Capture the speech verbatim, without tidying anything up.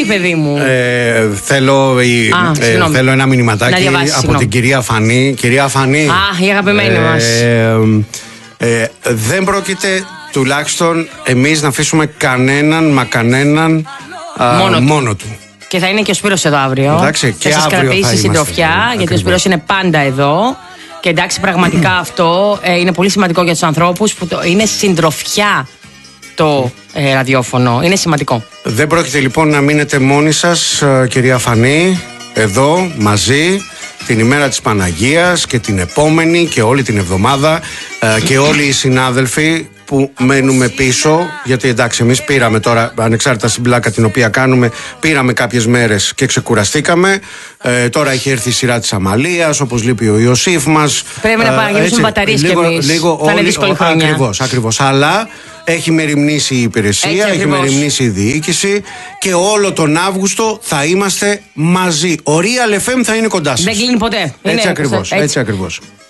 παιδί μου. Ε, θέλω, η, Α, ε, θέλω ένα μηνυματάκι διαβάσει, από συγγνώμη. την κυρία Φανή. Κυρία Φανή. Α, η αγαπημένη ε, μας. Ε, ε, δεν πρόκειται τουλάχιστον εμείς να αφήσουμε κανέναν μα κανέναν α, Μόνο του. μόνο του. Και θα είναι και ο Σπύρος εδώ αύριο. Εντάξει, και θα σας αύριο θα κρατήσει είμαστε συντροφιά, εδώ, γιατί ακριβώς. ο Σπύρος είναι πάντα εδώ. Και εντάξει, πραγματικά αυτό ε, είναι πολύ σημαντικό για τους ανθρώπους που το, είναι συντροφιά το ε, ραδιόφωνο. Είναι σημαντικό. Δεν πρόκειται λοιπόν να μείνετε μόνοι σας, ε, κυρία Φανή, εδώ μαζί την ημέρα της Παναγίας και την επόμενη και όλη την εβδομάδα ε, και όλοι οι συνάδελφοι που μένουμε πίσω, γιατί εντάξει εμείς πήραμε τώρα, ανεξάρτητα στην πλάκα την οποία κάνουμε, πήραμε κάποιες μέρες και ξεκουραστήκαμε. Ε, τώρα έχει έρθει η σειρά της Αμαλίας, όπως λείπει ο Ιωσήφ μας. Πρέπει να παραγγείλουμε μπαταρίες κι εμείς. Θα είναι δύσκολη χρονιά. Ακριβώς, ακριβώς. Αλλά έχει μεριμνήσει η υπηρεσία, Έτσι, έχει ακριβώς. μεριμνήσει η διοίκηση και όλο τον Αύγουστο θα είμαστε μαζί. Ο Real εφ εμ θα είναι κοντά σας. Δεν κλείνει ποτέ. Έτσι Είναι, ακριβώς, έτσι. έτσι ακριβώς.